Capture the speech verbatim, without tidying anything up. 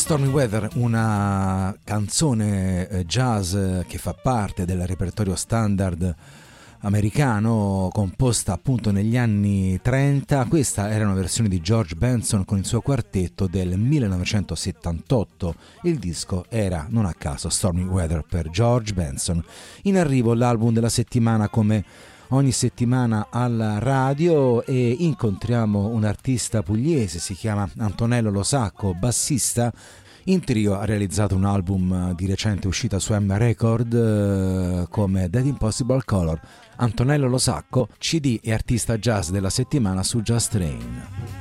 Stormy Weather, una canzone jazz che fa parte del repertorio standard americano, composta appunto negli anni trenta. Questa era una versione di George Benson con il suo quartetto del millenovecentosettantotto. Il disco era, non a caso, Stormy Weather per George Benson. In arrivo l'album della settimana, come ogni settimana alla radio, e incontriamo un artista pugliese, si chiama Antonello Lo Sacco, bassista. In trio ha realizzato un album di recente uscita su M Record eh, come That Impossible Color. Antonello Lo Sacco, C D e artista jazz della settimana su Just Rain.